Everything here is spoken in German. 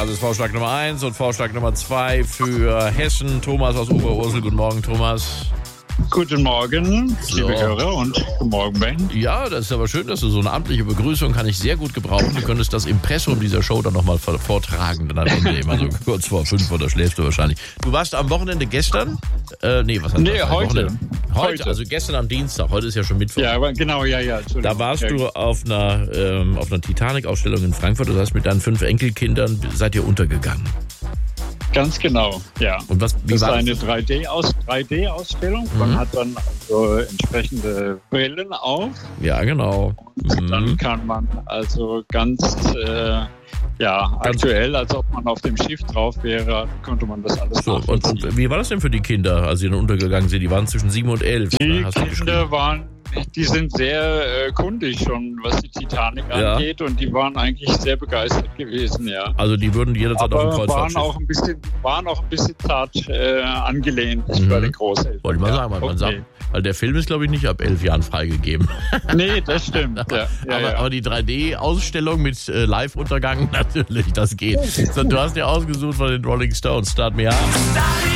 Das ist Vorschlag Nummer 1 und Vorschlag Nummer 2 für Hessen. Thomas aus Oberursel. Guten Morgen, Thomas. Guten Morgen, liebe Hörer, und guten Morgen, Ben. Ja, das ist aber schön, dass du so eine amtliche Begrüßung kann ich sehr gut gebrauchen. Du könntest das Impressum dieser Show dann nochmal vortragen, dann am Ende immer so kurz vor 5 oder schläfst du wahrscheinlich. Du warst am Wochenende gestern? Heute. Heute, also gestern am Dienstag. Heute ist ja schon Mittwoch. Ja, genau, ja. Da warst du auf einer Titanic-Ausstellung in Frankfurt. Das heißt, mit deinen 5 Enkelkindern seid ihr untergegangen. Ganz genau, ja. Und wie war eine 3D-Ausstellung. Man hat dann also entsprechende Brillen auf. Ja, genau. Und dann kann man also ganz aktuell, als ob man auf dem Schiff drauf wäre, konnte man das alles nachvollziehen. Und wie war das denn für die Kinder, als sie dann untergegangen sind? Die waren zwischen 7 und 11. Die Kinder die sind sehr kundig schon, was die Titanic angeht, und die waren eigentlich sehr begeistert gewesen, ja. Also die würden jederzeit auf dem Kreuzfahrtschiff. waren auch ein bisschen zart angelehnt bei den Großeltern. Wollte ich mal sagen, weil der Film ist, glaube ich, nicht ab 11 Jahren freigegeben. Nee, das stimmt. Aber die 3D-Ausstellung mit Live-Untergang, natürlich, das geht. So, du hast ja ausgesucht von den Rolling Stones. Start Me Up.